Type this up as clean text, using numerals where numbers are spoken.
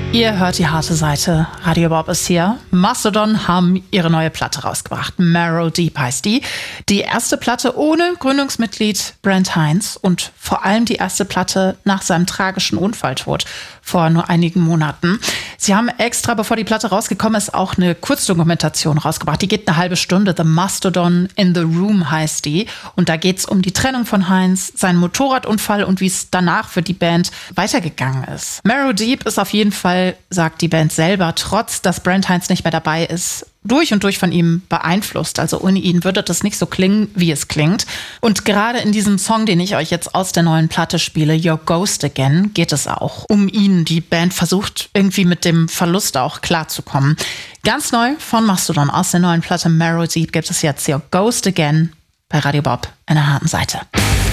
Ihr hört die harte Seite. Radio Bob ist hier. Mastodon haben ihre neue Platte rausgebracht. Marrow Deep heißt die. Die erste Platte ohne Gründungsmitglied Brent Hinds und vor allem die erste Platte nach seinem tragischen Unfalltod vor nur einigen Monaten. Sie haben extra, bevor die Platte rausgekommen ist, auch eine Kurzdokumentation rausgebracht. Die geht eine halbe Stunde. The Mastodon in the Room heißt die. Und da geht's um die Trennung von Hinds, seinen Motorradunfall und wie es danach für die Band weitergegangen ist. Marrow Deep ist auf jeden Fall, sagt die Band selber, trotz dass Brent Hinds nicht mehr dabei ist, durch und durch von ihm beeinflusst. Also ohne ihn würde das nicht so klingen, wie es klingt. Und gerade in diesem Song, den ich euch jetzt aus der neuen Platte spiele, Your Ghost Again, geht es auch um ihn. Die Band versucht irgendwie mit dem Verlust auch klarzukommen. Ganz neu von Mastodon aus der neuen Platte Marrow Deep gibt es jetzt Your Ghost Again bei Radio Bob in der harten Seite.